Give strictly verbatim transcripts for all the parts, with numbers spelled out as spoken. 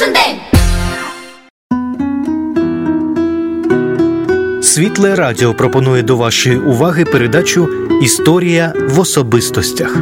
Кожен день! Світле радіо пропонує до вашої уваги передачу «Історія в особистостях».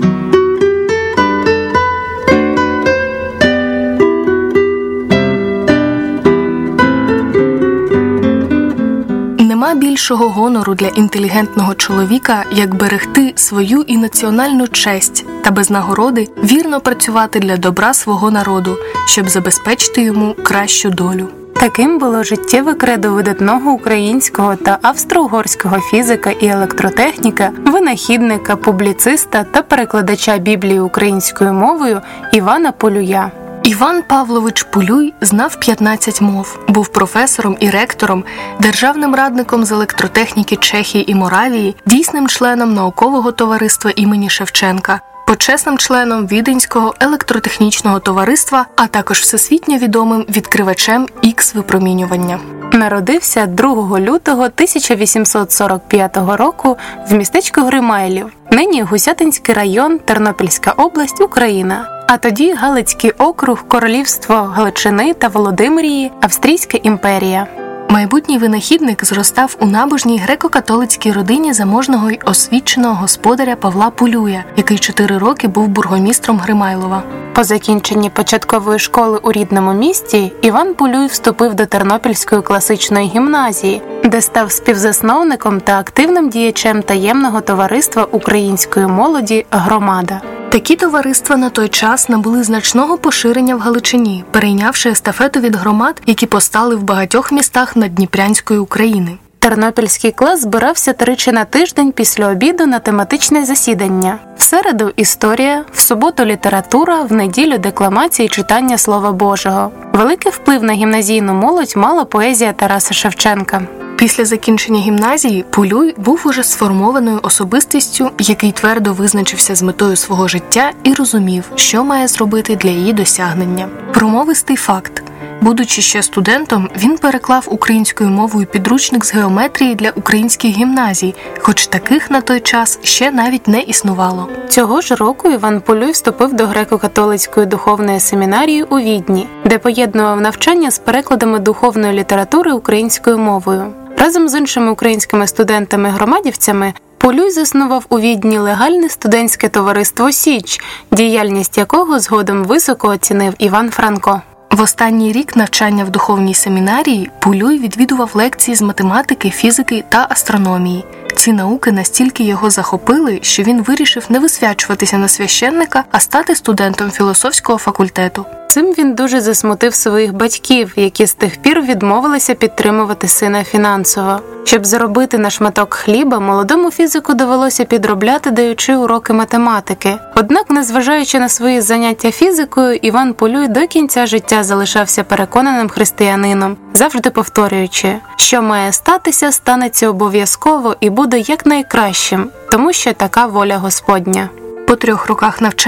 Нема більшого гонору для інтелігентного чоловіка, як берегти свою і національну честь та без нагороди вірно працювати для добра свого народу, щоб забезпечити йому кращу долю. Таким було життєве кредо видатного українського та австро-угорського фізика і електротехніка, винахідника, публіциста та перекладача Біблії українською мовою Івана Полюя. Іван Павлович Полюй знав п'ятнадцять мов, був професором і ректором, державним радником з електротехніки Чехії і Моравії, дійсним членом наукового товариства імені Шевченка, почесним членом Віденського електротехнічного товариства, а також всесвітньо відомим відкривачем ікс-випромінювання. Народився другого лютого тисяча вісімсот сорок п'ятого року в містечку Гримайлів, нині Гусятинський район, Тернопільська область, Україна. А тоді Галицький округ, Королівство Галичини та Володимирії, Австрійська імперія. Майбутній винахідник зростав у набожній греко-католицькій родині заможного й освіченого господаря Павла Полюя, який чотири роки був бургомістром Гримайлова. По закінченні початкової школи у рідному місті Іван Полюй вступив до Тернопільської класичної гімназії, де став співзасновником та активним діячем таємного товариства української молоді «Громада». Такі товариства на той час набули значного поширення в Галичині, перейнявши естафету від громад, які постали в багатьох містах Наддніпрянської України. Тернопільський клас збирався тричі на тиждень після обіду на тематичне засідання. В середу – історія, в суботу – література, в неділю – декламація і читання Слова Божого. Великий вплив на гімназійну молодь мала поезія Тараса Шевченка. Після закінчення гімназії Полюй був уже сформованою особистістю, який твердо визначився з метою свого життя і розумів, що має зробити для її досягнення. Промовистий факт. Будучи ще студентом, він переклав українською мовою підручник з геометрії для українських гімназій, хоч таких на той час ще навіть не існувало. Цього ж року Іван Полюй вступив до греко-католицької духовної семінарії у Відні, де поєднував навчання з перекладами духовної літератури українською мовою. Разом з іншими українськими студентами-громадівцями Полюй заснував у Відні легальне студентське товариство «Січ», діяльність якого згодом високо оцінив Іван Франко. В останній рік навчання в духовній семінарії Полюй відвідував лекції з математики, фізики та астрономії. Ці науки настільки його захопили, що він вирішив не висвячуватися на священника, а стати студентом філософського факультету. Цим він дуже засмутив своїх батьків, які з тих пір відмовилися підтримувати сина фінансово. Щоб заробити на шматок хліба, молодому фізику довелося підробляти, даючи уроки математики. Однак, незважаючи на свої заняття фізикою, Іван Полюй до кінця життя залишався переконаним християнином, завжди повторюючи, що має статися, станеться обов'язково і буде якнайкращим, тому що така воля Господня. По трьох роках навчання